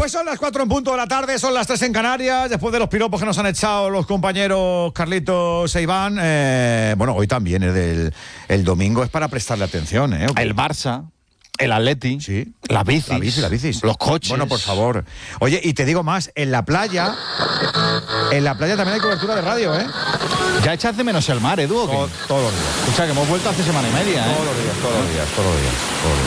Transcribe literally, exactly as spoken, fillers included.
Pues son las cuatro en punto de la tarde, son las tres en Canarias, después de los piropos que nos han echado los compañeros Carlitos e Iván. Eh, bueno, hoy también es del el domingo, es para prestarle atención, ¿eh? El Barça, el Atleti, sí, la bici, la bici, la bicis, los coches. Bueno, por favor. Oye, y te digo más, en la playa, en la playa también hay cobertura de radio, ¿eh? ¿Ya echas de menos el mar, Edu, o qué? Todo, todos los días. O sea, que hemos vuelto hace semana y media, ¿eh? Todos los días, todos los días, todos los días. Todos los días.